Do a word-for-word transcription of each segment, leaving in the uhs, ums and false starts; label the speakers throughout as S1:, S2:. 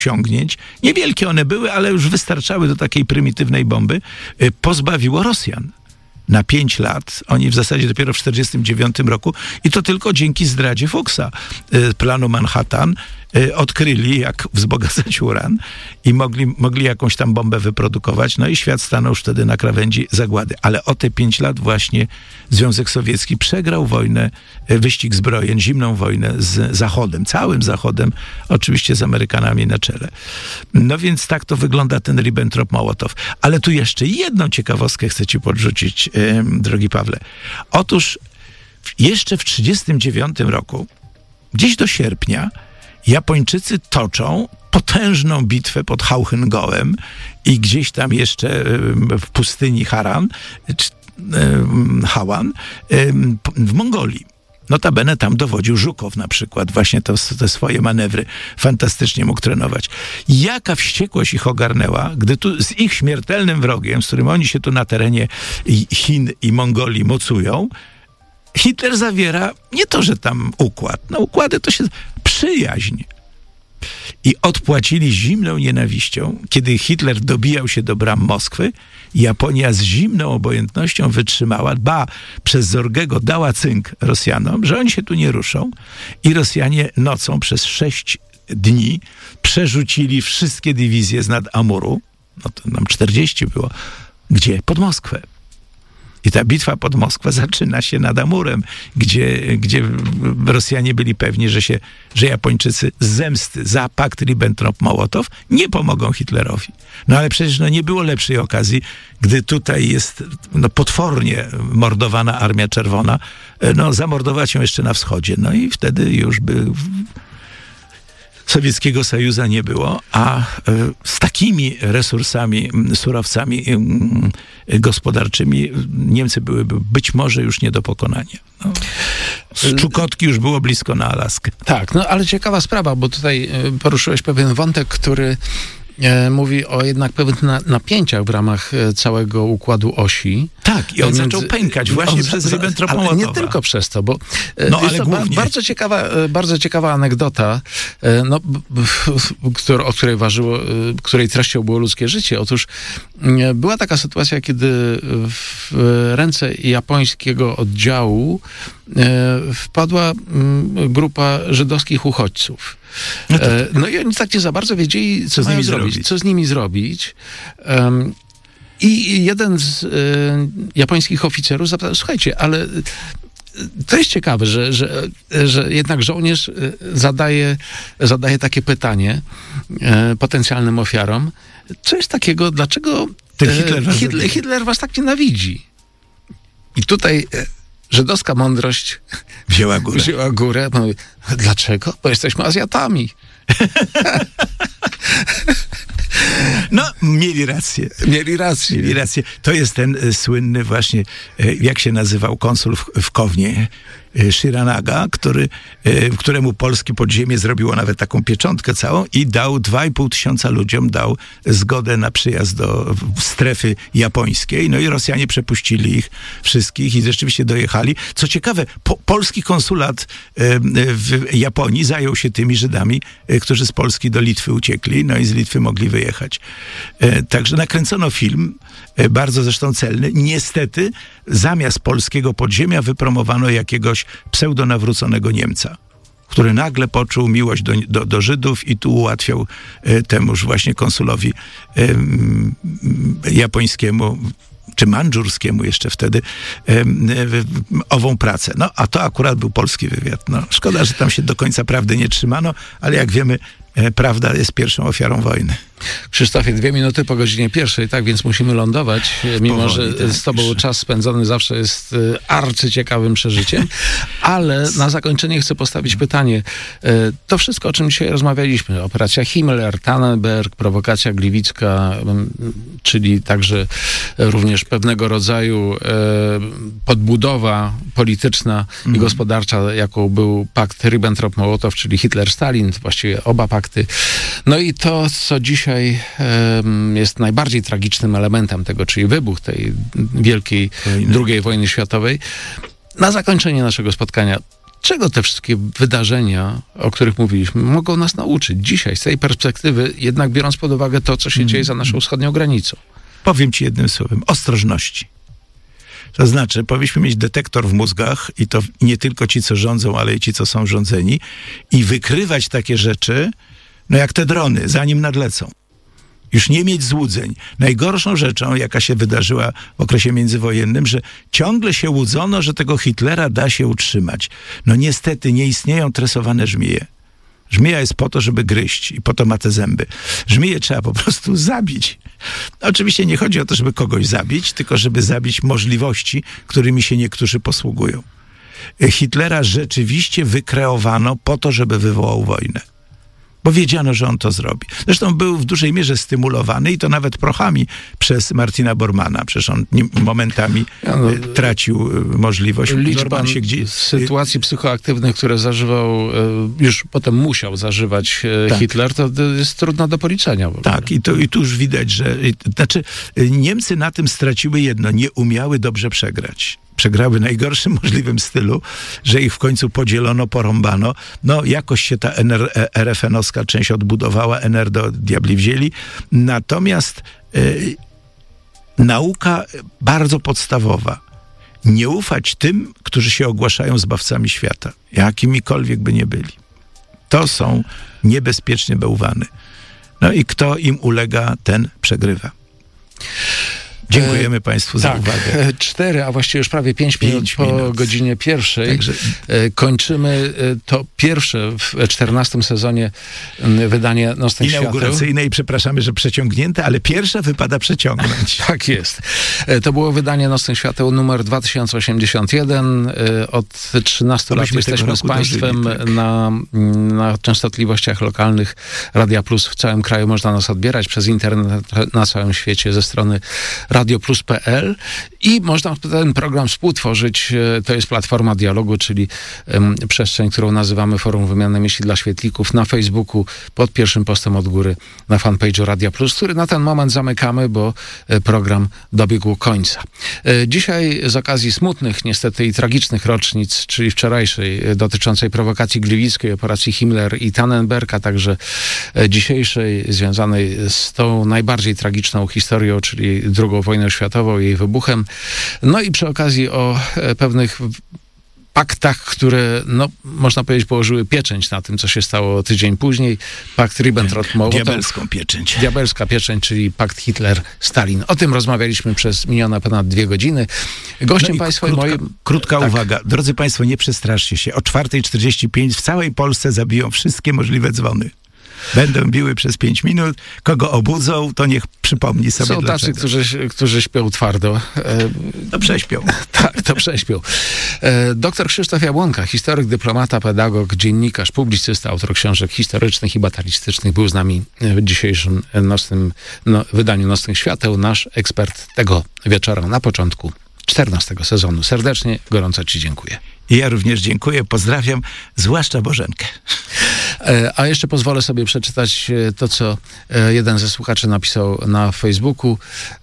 S1: osiągnięć, niewielkie one były, ale już wystarczały do takiej prymitywnej bomby, pozbawiło Rosjan. Na pięć lat, oni w zasadzie dopiero w czterdziestym dziewiątym roku i to tylko dzięki zdradzie Fuchsa, planu Manhattan, odkryli, jak wzbogacać uran i mogli, mogli jakąś tam bombę wyprodukować, no i świat stanął już wtedy na krawędzi zagłady. Ale o te pięć lat właśnie Związek Sowiecki przegrał wojnę, wyścig zbrojeń, zimną wojnę z Zachodem, całym Zachodem, oczywiście z Amerykanami na czele. No więc tak to wygląda ten Ribbentrop-Mołotow. Ale tu jeszcze jedną ciekawostkę chcę ci podrzucić, yy, drogi Pawle. Otóż jeszcze w trzydziestym dziewiątym roku, gdzieś do sierpnia, Japończycy toczą potężną bitwę pod Hauchengołem i gdzieś tam jeszcze w pustyni Haran, Hawan, w Mongolii. Notabene tam dowodził Żukow na przykład. Właśnie to, te swoje manewry fantastycznie mógł trenować. Jaka wściekłość ich ogarnęła, gdy tu z ich śmiertelnym wrogiem, z którym oni się tu na terenie Chin i Mongolii mocują, Hitler zawiera nie to, że tam układ. No układy to się... przyjaźń. I odpłacili zimną nienawiścią. Kiedy Hitler dobijał się do bram Moskwy, Japonia z zimną obojętnością wytrzymała, ba, przez Zorgego dała cynk Rosjanom, że oni się tu nie ruszą. I Rosjanie nocą przez sześć dni przerzucili wszystkie dywizje z nad Amuru, no to nam czterdzieści było, gdzie? Pod Moskwę. I ta bitwa pod Moskwą zaczyna się nad Amurem, gdzie, gdzie Rosjanie byli pewni, że, się, że Japończycy z zemsty za pakt Ribbentrop-Mołotow nie pomogą Hitlerowi. No ale przecież no, nie było lepszej okazji, gdy tutaj jest no, potwornie mordowana Armia Czerwona, no zamordować ją jeszcze na wschodzie. No i wtedy już by... Sowieckiego Sojuza nie było, a z takimi resursami, surowcami gospodarczymi Niemcy byłyby być może już nie do pokonania. No. Z Czukotki już było blisko na Alaskę.
S2: Tak, no ale ciekawa sprawa, bo tutaj poruszyłeś pewien wątek, który mówi o jednak pewnych na, napięciach w ramach całego układu osi.
S1: Tak, i on między, zaczął pękać właśnie on, przez Ribbentrop-Mołotowa.
S2: Ale nie tylko przez to, bo
S1: no, ale
S2: to
S1: głównie.
S2: bardzo ciekawa, bardzo ciekawa anegdota, no, który, o której ważyło, której treścią było ludzkie życie. Otóż była taka sytuacja, kiedy w ręce japońskiego oddziału wpadła grupa żydowskich uchodźców. No, tak. no i oni tak nie za bardzo wiedzieli, co, co z nimi zrobić, zrobić, co z nimi zrobić. Um, I jeden z y, japońskich oficerów zapytał, słuchajcie, ale to jest ciekawe, że, że, że jednak żołnierz zadaje, zadaje takie pytanie y, potencjalnym ofiarom. Co jest takiego, dlaczego
S1: Ten Hitler, was
S2: Hitler, Hitler was tak nienawidzi? I tutaj żydowska mądrość
S1: wzięła górę.
S2: Wzięła górę. Mówi, dlaczego? Bo jesteśmy Azjatami.
S1: No, mieli rację.
S2: Mieli rację.
S1: Mieli rację. To jest ten y, słynny właśnie, y, jak się nazywał konsul w, w Kownie, y, Shiranaga, który, y, któremu polskie podziemie zrobiło nawet taką pieczątkę całą i dał dwa i pół tysiąca ludziom, dał zgodę na przyjazd do strefy japońskiej. No i Rosjanie przepuścili ich wszystkich i rzeczywiście dojechali. Co ciekawe, po, polski konsulat y, w Japonii zajął się tymi Żydami, y, którzy z Polski do Litwy uciekli, no i z Litwy mogli wyjechać. Y, także nakręcono film, y, bardzo zresztą celny. Niestety zamiast polskiego podziemia wypromowano jakiegoś pseudonawróconego Niemca, który nagle poczuł miłość do, do, do Żydów i tu ułatwiał y, temuż właśnie konsulowi y, y, japońskiemu, czy mandżurskiemu jeszcze wtedy, y, y, ową pracę. No, a to akurat był polski wywiad. No, szkoda, że tam się do końca prawdy nie trzymano, ale jak wiemy, y, prawda jest pierwszą ofiarą wojny.
S2: Krzysztofie, dwie minuty po godzinie pierwszej, tak więc musimy lądować, mimo
S1: Powoli,
S2: że
S1: tak,
S2: z tobą
S1: już.
S2: czas spędzony zawsze jest arcyciekawym przeżyciem, ale na zakończenie chcę postawić pytanie. To wszystko, o czym dzisiaj rozmawialiśmy, operacja Himmler, Tannenberg, prowokacja gliwicka, czyli także również pewnego rodzaju podbudowa polityczna mm. i gospodarcza, jaką był pakt Ribbentrop-Mołotow, czyli Hitler-Stalin, właściwie oba pakty. No i to, co dzisiaj jest najbardziej tragicznym elementem tego, czyli wybuch tej wielkiej
S1: Wojny.
S2: drugiej wojny światowej. Na zakończenie naszego spotkania, czego te wszystkie wydarzenia, o których mówiliśmy, mogą nas nauczyć dzisiaj, z tej perspektywy, jednak biorąc pod uwagę to, co się mm. dzieje za naszą wschodnią granicą?
S1: Powiem ci jednym słowem. Ostrożności. To znaczy, powinniśmy mieć detektor w mózgach i to nie tylko ci, co rządzą, ale i ci, co są rządzeni i wykrywać takie rzeczy, no jak te drony, zanim nadlecą. Już nie mieć złudzeń. Najgorszą rzeczą, jaka się wydarzyła w okresie międzywojennym, że ciągle się łudzono, że tego Hitlera da się utrzymać. No niestety nie istnieją tresowane żmije. Żmija jest po to, żeby gryźć i po to ma te zęby. Żmiję trzeba po prostu zabić. Oczywiście nie chodzi o to, żeby kogoś zabić, tylko żeby zabić możliwości, którymi się niektórzy posługują. Hitlera rzeczywiście wykreowano po to, żeby wywołał wojnę. Bo wiedziano, że on to zrobi. Zresztą był w dużej mierze stymulowany i to nawet prochami przez Martina Bormana. Przecież on momentami ja no, tracił możliwość.
S2: Liczba się gdzieś... sytuacji psychoaktywnych, które zażywał, już potem musiał zażywać tak. Hitler, to jest trudno do policzenia.
S1: Tak, i, to, i tu już widać, że... Znaczy, Niemcy na tym straciły jedno. Nie umiały dobrze przegrać. Przegrały w najgorszym możliwym stylu, że ich w końcu podzielono, porąbano. No, jakoś się ta er ef en-owska część odbudowała, N R do diabli wzięli. Natomiast y, nauka bardzo podstawowa. Nie ufać tym, którzy się ogłaszają zbawcami świata, jakimikolwiek by nie byli. To są niebezpiecznie bałwany. No i kto im ulega, ten przegrywa. Dziękujemy e, Państwu za
S2: tak,
S1: uwagę.
S2: Cztery, a właściwie już prawie pięć, pięć minut po minut. godzinie pierwszej. Także... Kończymy to pierwsze w czternastym sezonie wydanie Nocnych Świateł.
S1: Inauguracyjne i przepraszamy, że przeciągnięte, ale pierwsze wypada przeciągnąć.
S2: Tak jest. To było wydanie Nocnych Świateł numer dwa tysiące osiemdziesiąt jeden. Od trzynastu lat jesteśmy z Państwem dożyli, tak. na, na częstotliwościach lokalnych Radia Plus w całym kraju. Można nas odbierać przez internet na całym świecie ze strony radio plus kropka p l i można ten program współtworzyć. To jest platforma dialogu, czyli um, przestrzeń, którą nazywamy Forum Wymiany Myśli dla Świetlików na Facebooku, pod pierwszym postem od góry na fanpage'u Radia Plus, który na ten moment zamykamy, bo program dobiegł końca. Dzisiaj z okazji smutnych, niestety i tragicznych rocznic, czyli wczorajszej dotyczącej prowokacji gliwickiej, operacji Himmler i Tannenberg, a także dzisiejszej związanej z tą najbardziej tragiczną historią, czyli drugą wojną światową, jej wybuchem. No i przy okazji o e, pewnych paktach, które, no, można powiedzieć, położyły pieczęć na tym, co się stało tydzień później. Pakt Ribbentrop-Mołotow.
S1: Diabelską pieczęć.
S2: Diabelska pieczęć, czyli pakt Hitler-Stalin. O tym rozmawialiśmy przez minione ponad dwie godziny. Gościem no Państwa
S1: krótka,
S2: moim...
S1: Krótka
S2: tak.
S1: uwaga. Drodzy Państwo, nie przestraszcie się. O czwartej czterdzieści pięć w całej Polsce zabiją wszystkie możliwe dzwony. Będą biły przez pięć minut. Kogo obudzą, to niech przypomni sobie
S2: Są
S1: dlaczego.
S2: tacy, którzy, którzy śpią twardo.
S1: To prześpią.
S2: Tak, to prześpią. Doktor Krzysztof Jabłonka, historyk, dyplomata, pedagog, dziennikarz, publicysta, autor książek historycznych i batalistycznych, był z nami w dzisiejszym nocnym, no, wydaniu Nocnych Świateł. Nasz ekspert tego wieczora na początku czternastego sezonu. Serdecznie, gorąco Ci dziękuję.
S1: I ja również dziękuję, pozdrawiam, zwłaszcza Bożenkę.
S2: A jeszcze pozwolę sobie przeczytać to, co jeden ze słuchaczy napisał na Facebooku.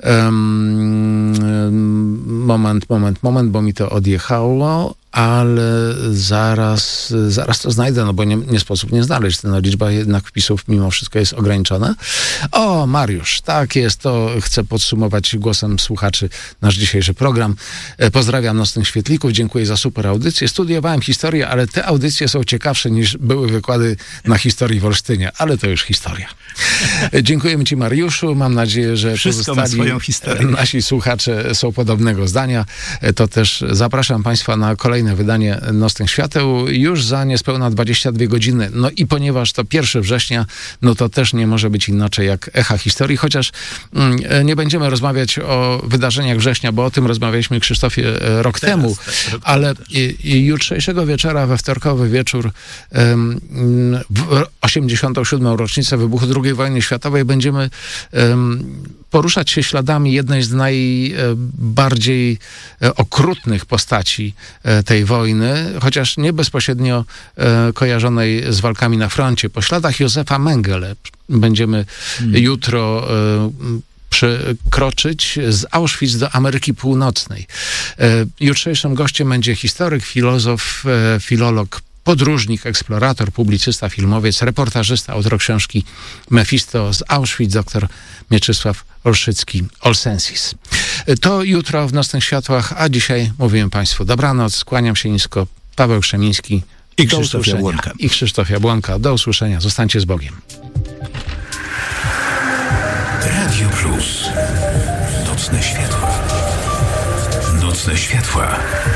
S2: Moment, moment, moment, bo mi to odjechało, ale zaraz, zaraz to znajdę, no bo nie, nie sposób nie znaleźć. No, liczba jednak wpisów mimo wszystko jest ograniczona. O, Mariusz, tak jest, to chcę podsumować głosem słuchaczy nasz dzisiejszy program. Pozdrawiam Nocnych Świetlików, dziękuję za super audycję. Studiowałem historię, ale te audycje są ciekawsze niż były wykłady na historii w Olsztynie, ale to już historia. Dziękujemy Ci, Mariuszu. Mam nadzieję, że
S1: wszystko ma swoją historię.
S2: Nasi słuchacze są podobnego zdania. To też zapraszam Państwa na kolejne wydanie Nocnych Świateł już za niespełna dwadzieścia dwie godziny. No i ponieważ to pierwszego września, no to też nie może być inaczej jak echa historii, chociaż mm, nie będziemy rozmawiać o wydarzeniach września, bo o tym rozmawialiśmy, Krzysztofie, rok Teraz, temu, tak, rok ale i, i jutrzejszego wieczora, we wtorkowy wieczór um, w osiemdziesiątą siódmą rocznicę wybuchu drugiej wojny światowej będziemy um, poruszać się śladami jednej z najbardziej okrutnych postaci tej wojny, chociaż nie bezpośrednio kojarzonej z walkami na froncie. Po śladach Józefa Mengele będziemy hmm. jutro przekroczyć z Auschwitz do Ameryki Północnej. Jutrzejszym gościem będzie historyk, filozof, filolog, podróżnik, eksplorator, publicysta, filmowiec, reportażysta, autor książki Mefisto z Auschwitz, dr Mieczysław Olszycki-Olsensis. To jutro w Nocnych Światłach, a dzisiaj mówiłem Państwu dobranoc, skłaniam się nisko, Paweł Krzemiński
S1: i Krzysztof Jabłonka.
S2: I Krzysztof Jabłonka. Do usłyszenia. Zostańcie z Bogiem.
S3: Radio Plus. Nocne Światła. Nocne Światła.